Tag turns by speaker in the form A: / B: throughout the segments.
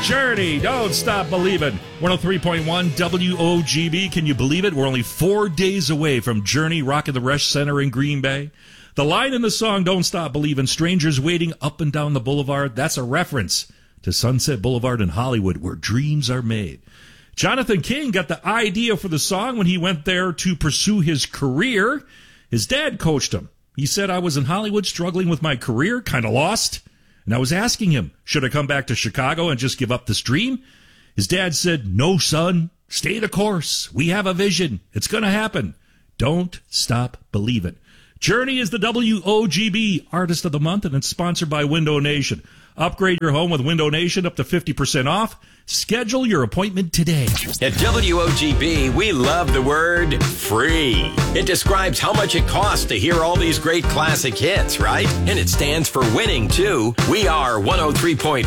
A: Journey, Don't Stop Believin'. 103.1 WOGB. Can you believe it? We're only 4 days away from Journey rocking the Resch Center in Green Bay. The line in the song, Don't Stop Believin', strangers waiting up and down the boulevard, that's a reference to Sunset Boulevard in Hollywood, where dreams are made. Jonathan King got the idea for the song when he went there to pursue his career. His dad coached him. He said, I was in Hollywood struggling with my career, kind of lost. And I was asking him, should I come back to Chicago and just give up this dream? His dad said, no, son, stay the course. We have a vision. It's going to happen. Don't stop believing. Journey is the WOGB Artist of the Month, and it's sponsored by Window Nation. Upgrade your home with Window Nation up to 50% off. Schedule your appointment today.
B: At WOGB, we love the word free. It describes how much it costs to hear all these great classic hits, right? And it stands for winning, too. We are 103.1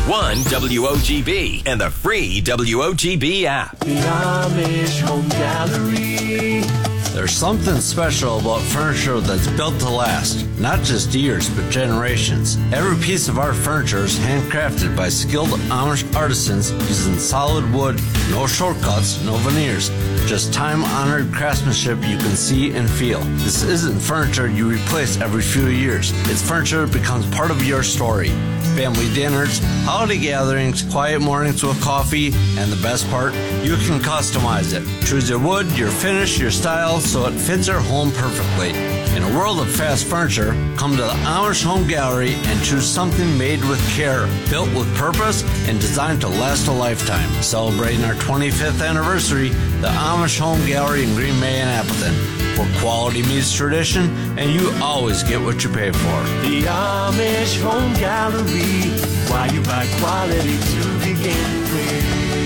B: WOGB and the free WOGB app.
C: The Amish Home Gallery.
D: There's something special about furniture that's built to last, not just years, but generations. Every piece of our furniture is handcrafted by skilled Amish artisans using solid wood, no shortcuts, no veneers, just time-honored craftsmanship you can see and feel. This isn't furniture you replace every few years. It's furniture that becomes part of your story. Family dinners, holiday gatherings, quiet mornings with coffee, and the best part, you can customize it. Choose your wood, your finish, your style, so it fits your home perfectly. In a world of fast furniture, come to the Amish Home Gallery and choose something made with care, built with purpose, and designed to last a lifetime. Celebrating our 25th anniversary, the Amish Home Gallery in Green Bay and Appleton, where quality meets tradition, and you always get what you pay for.
C: The Amish Home Gallery. Why you buy quality to begin with.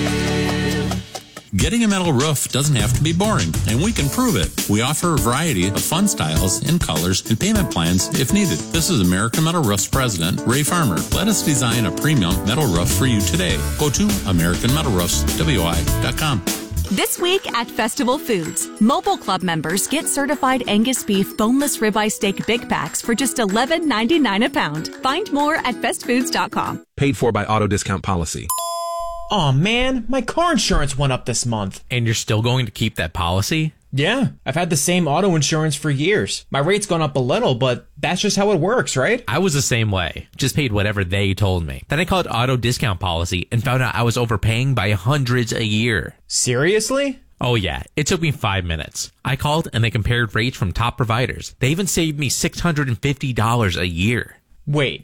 E: Getting a metal roof doesn't have to be boring, and we can prove it. We offer a variety of fun styles and colors and payment plans if needed. This is American Metal Roof's president, Ray Farmer. Let us design a premium metal roof for you today. Go to AmericanMetalRoofsWI.com.
F: This week at Festival Foods, Mobile Club members get certified Angus beef boneless ribeye steak big packs for just $11.99 a pound. Find more at bestfoods.com.
G: Paid for by Auto Discount Policy.
H: Aw, man, my car insurance went up this month.
I: And you're still going to keep that policy?
H: Yeah, I've had the same auto insurance for years. My rate's gone up a little, but that's just how it works, right?
I: I was the same way. Just paid whatever they told me. Then I called Auto Discount Policy and found out I was overpaying by hundreds a year.
H: Seriously?
I: Oh yeah, it took me 5 minutes. I called and they compared rates from top providers. They even saved me $650 a year.
H: Wait,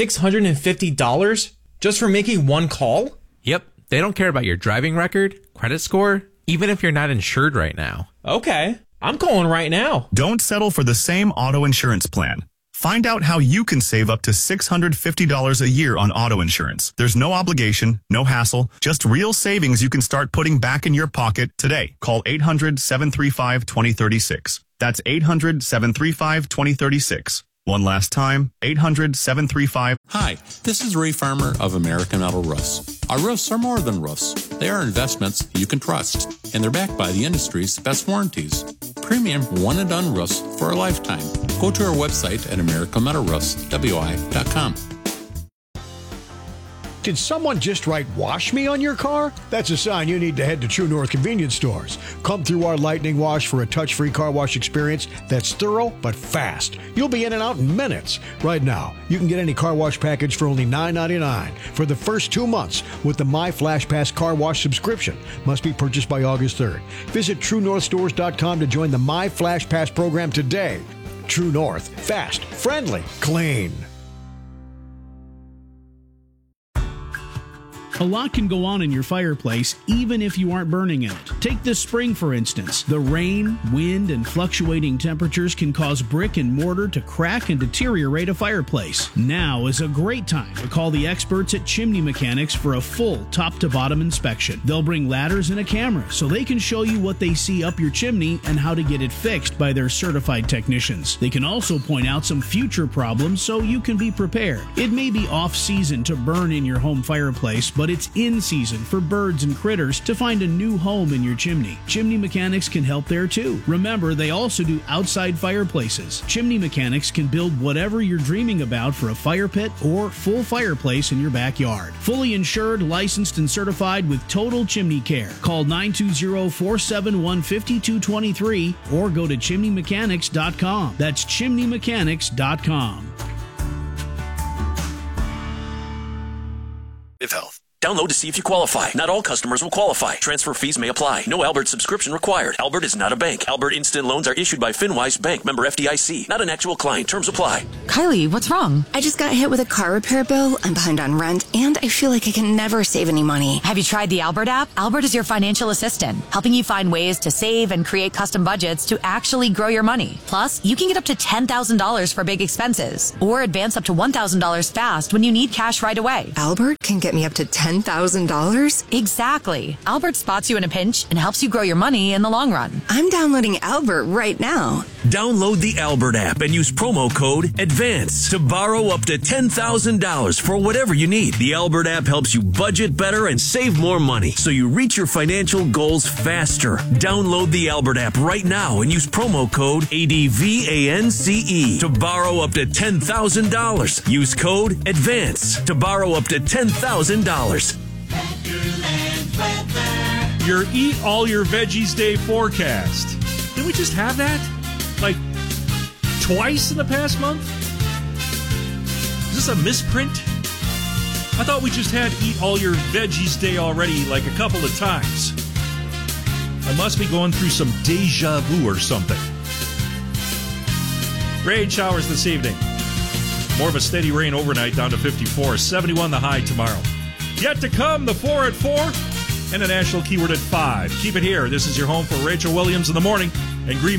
H: $650? Just for making one call?
I: Yep, they don't care about your driving record, credit score, even if you're not insured right now.
H: Okay, I'm calling right now.
J: Don't settle for the same auto insurance plan. Find out how you can save up to $650 a year on auto insurance. There's no obligation, no hassle, just real savings you can start putting back in your pocket today. Call 800-735-2036. That's 800-735-2036. One last time, 800-735.
E: Hi, this is Ray Farmer of American Metal Roofs. Our roofs are more than roofs. They are investments you can trust, and they're backed by the industry's best warranties. Premium one-and-done roofs for a lifetime. Go to our website at AmericanMetalRoofsWI.com.
K: Did someone just write "wash me" on your car? That's a sign you need to head to True North convenience stores. Come through our Lightning Wash for a touch-free car wash experience that's thorough but fast. You'll be in and out in minutes. Right now, you can get any car wash package for only $9.99 for the first 2 months with the My Flash Pass car wash subscription. Must be purchased by August 3rd. Visit TrueNorthStores.com to join the My Flash Pass program today. True North. Fast, friendly, clean.
L: A lot can go on in your fireplace, even if you aren't burning in it. Take this spring, for instance. The rain, wind, and fluctuating temperatures can cause brick and mortar to crack and deteriorate a fireplace. Now is a great time to call the experts at Chimney Mechanics for a full top-to-bottom inspection. They'll bring ladders and a camera so they can show you what they see up your chimney and how to get it fixed by their certified technicians. They can also point out some future problems so you can be prepared. It may be off-season to burn in your home fireplace, but it's in season for birds and critters to find a new home in your chimney. Chimney Mechanics can help there too. Remember, they also do outside fireplaces. Chimney Mechanics can build whatever you're dreaming about for a fire pit or full fireplace in your backyard. Fully insured, licensed, and certified with total chimney care. Call 920-471-5223 or go to chimneymechanics.com. That's chimneymechanics.com.
M: Health. Download to see if you qualify. Not all customers will qualify. Transfer fees may apply. No Albert subscription required. Albert is not a bank. Albert Instant Loans are issued by FinWise Bank, member FDIC. Not an actual client. Terms apply.
N: Kylie, what's wrong? I just got hit with a car repair bill. I'm behind on rent, and I feel like I can never save any money.
O: Have you tried the Albert app? Albert is your financial assistant, helping you find ways to save and create custom budgets to actually grow your money. Plus, you can get up to $10,000 for big expenses, or advance up to $1,000 fast when you need cash right away.
N: Albert can get me up to $10,000?
O: Exactly. Albert spots you in a pinch and helps you grow your money in the long run.
N: I'm downloading Albert right now.
P: Download the Albert app and use promo code ADVANCE to borrow up to $10,000 for whatever you need. The Albert app helps you budget better and save more money so you reach your financial goals faster. Download the Albert app right now and use promo code ADVANCE to borrow up to $10,000. Use code ADVANCE to borrow up to $10,000.
A: Your Eat All Your Veggies Day forecast. Did we just have that? Like twice in the past month? Is this a misprint? I thought we just had Eat All Your Veggies Day already like a couple of times. I must be going through some deja vu or something. Rain showers this evening. More of a steady rain overnight down to 54. 71 the high tomorrow. Yet to come, the 4 at 4 and a national keyword at 5. Keep it here. This is your home for Rachel Williams in the morning and Green